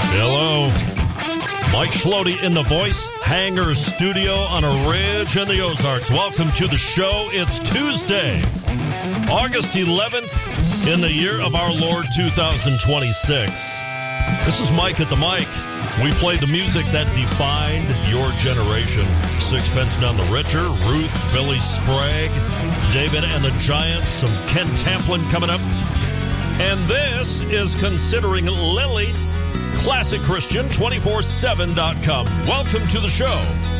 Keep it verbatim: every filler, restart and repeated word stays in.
Hello. Mike Schlote in the Voice Hangers studio on a ridge in the Ozarks. Welcome to the show. It's Tuesday, August eleventh in the year of our Lord two thousand twenty-six. This is Mike at the mic. We play the music that defined your generation. Sixpence None the Richer, Ruth, Billy Sprague, David and the Giants, some Ken Tamplin coming up. And this is Considering Lily, Classic Christian two forty-seven dot com. Welcome to the show.